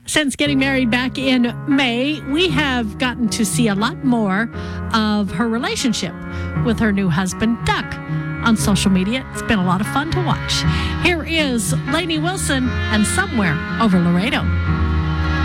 Since getting married back in May, we have gotten to see a lot more of her relationship with her new husband, Duck, on social media. It's been a lot of fun to watch. Here is Lainey Wilson and Somewhere Over Laredo.